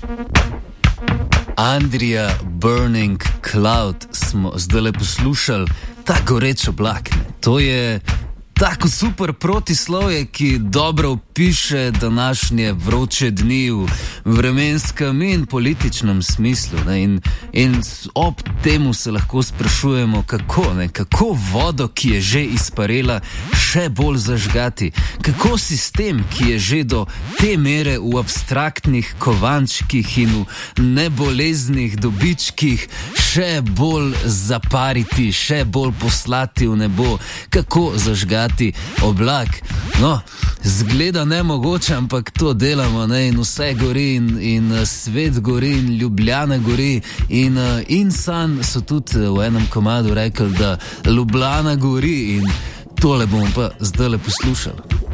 Andrija Burning Cloud smo zdaj poslušali, ta goreč oblak. To je tako super protislovje, ki dobro opiše današnje vroče dni v vremenskem in političnem smislu. In ob temu se lahko sprašujemo, kako vodo, ki je že izparela, še bolj zažgati. Kako sistem, ki je že do te mere v abstraktnih kovančkih in v neboleznih dobičkih, še bolj zapariti, še bolj poslati v nebo. Kako zažgati oblak. No, zgleda nemogoče, ampak to delamo, ne? In vse gori in svet gori in Ljubljana gori in San so tudi v enem komadu rekli, da Ljubljana gori in tole bomo pa zdaj poslušali.